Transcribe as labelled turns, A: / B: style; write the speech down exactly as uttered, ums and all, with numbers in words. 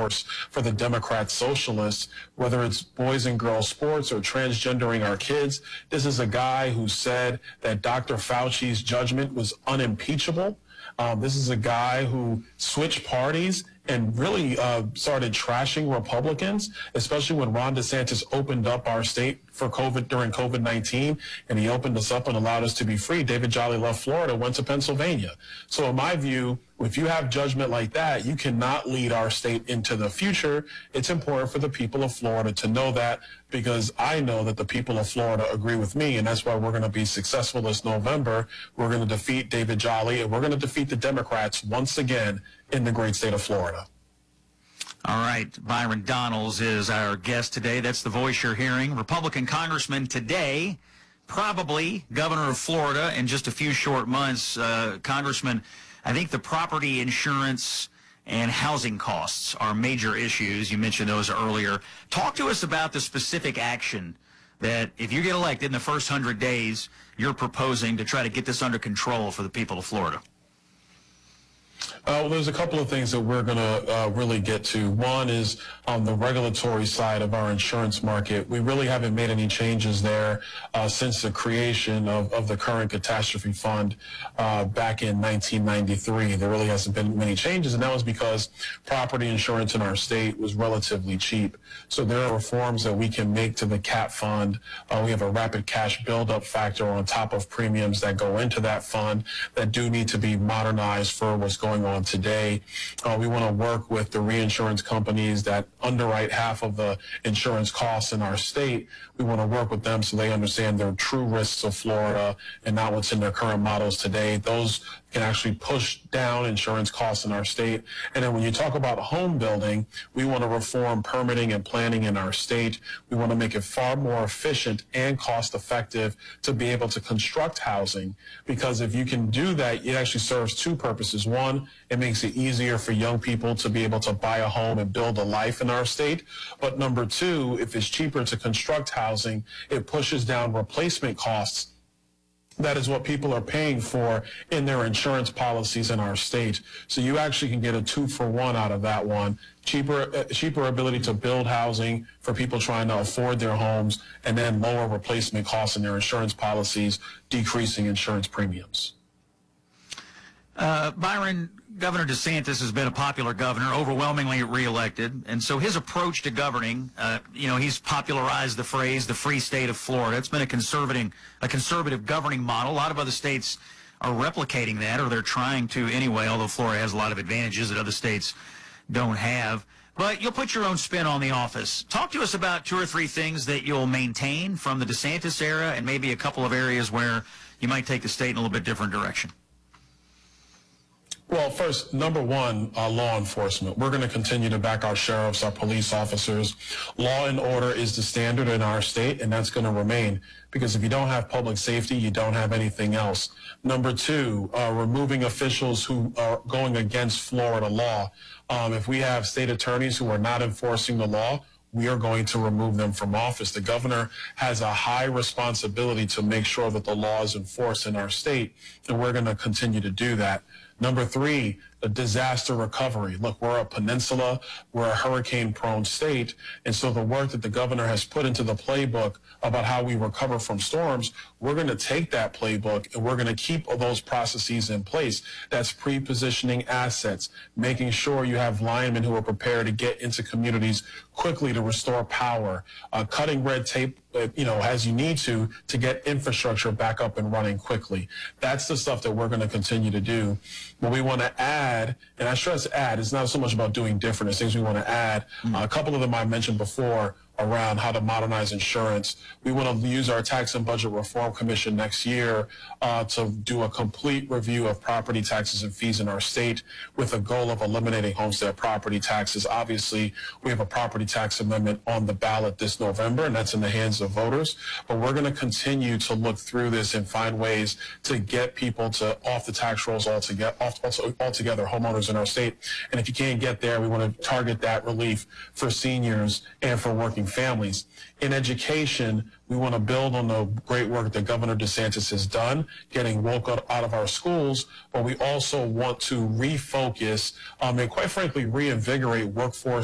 A: force for the Democrat socialists, whether it's boys and girls sports or transgendering our kids. This is a guy who said that Doctor Fauci's judgment was unimpeachable. Um, this is a guy who switched parties and really uh, started trashing Republicans, especially when Ron DeSantis opened up our state for COVID during COVID nineteen, and he opened us up and allowed us to be free. David Jolly left Florida, went to Pennsylvania. So in my view, if you have judgment like that, you cannot lead our state into the future. It's important for the people of Florida to know that, because I know that the people of Florida agree with me, and that's why we're going to be successful this November. We're going to defeat David Jolly, and we're going to defeat the Democrats once again in the great state of Florida.
B: All right, Byron Donalds is our guest today. That's the voice you're hearing. Republican congressman today, probably governor of Florida in just a few short months. Uh, Congressman, I think the property insurance and housing costs are major issues. You mentioned those earlier. Talk to us about the specific action that, if you get elected in the first hundred days, you're proposing to try to get this under control for the people of Florida.
A: Uh, well, there's a couple of things that we're going to uh, really get to. One is on the regulatory side of our insurance market. We really haven't made any changes there uh, since the creation of, of the current catastrophe fund uh, back in nineteen ninety-three. There really hasn't been many changes, and that was because property insurance in our state was relatively cheap. So there are reforms that we can make to the CAT fund. Uh, we have a rapid cash buildup factor on top of premiums that go into that fund that do need to be modernized for what's going on today. Uh, we want to work with the reinsurance companies that underwrite half of the insurance costs in our state. We want to work with them so they understand their true risks of Florida and not what's in their current models today. Those can actually push down insurance costs in our state. And then when you talk about home building, we want to reform permitting and planning in our state. We want to make it far more efficient and cost effective to be able to construct housing, because if you can do that, it actually serves two purposes. One, it makes it easier for young people to be able to buy a home and build a life in our state. But number two, if it's cheaper to construct housing, it pushes down replacement costs. That is what people are paying for in their insurance policies in our state. So you actually can get a two for one out of that one. Cheaper, uh, cheaper ability to build housing for people trying to afford their homes, and then lower replacement costs in their insurance policies, decreasing insurance premiums.
B: Uh, Byron, Governor DeSantis has been a popular governor, overwhelmingly reelected, and so his approach to governing, uh, you know, he's popularized the phrase "the free state of Florida." It's been a conservative, a conservative governing model. A lot of other states are replicating that, or they're trying to anyway. Although Florida has a lot of advantages that other states don't have. But you'll put your own spin on the office. Talk to us about two or three things that you'll maintain from the DeSantis era, and maybe a couple of areas where you might take the state in a little bit different direction.
A: Well, first, number one, uh, law enforcement. We're going to continue to back our sheriffs, our police officers. Law and order is the standard in our state, and that's going to remain, because if you don't have public safety, you don't have anything else. Number two, uh, removing officials who are going against Florida law. Um, if we have state attorneys who are not enforcing the law, we are going to remove them from office. The governor has a high responsibility to make sure that the law is enforced in our state, and we're going to continue to do that. Number three, the disaster recovery. Look, we're a peninsula, we're a hurricane-prone state, and so the work that the governor has put into the playbook about how we recover from storms, we're going to take that playbook and we're going to keep all those processes in place. That's pre-positioning assets, making sure you have linemen who are prepared to get into communities quickly to restore power, uh, cutting red tape, uh, you know, as you need to, to get infrastructure back up and running quickly. That's the stuff that we're going to continue to do. But we want to add, and I stress add, it's not so much about doing different, it's things we want to add. Mm-hmm. Uh, a couple of them I mentioned before around how to modernize insurance. We want to use our Tax and Budget Reform Commission next year uh, to do a complete review of property taxes and fees in our state with a goal of eliminating homestead property taxes. Obviously, we have a property tax amendment on the ballot this November, and that's in the hands of voters. But we're going to continue to look through this and find ways to get people to off the tax rolls altogether, off, altogether, homeowners in our state. And if you can't get there, we want to target that relief for seniors and for working families. In education, we want to build on the great work that Governor DeSantis has done, getting woke out of our schools, but we also want to refocus um, and quite frankly reinvigorate workforce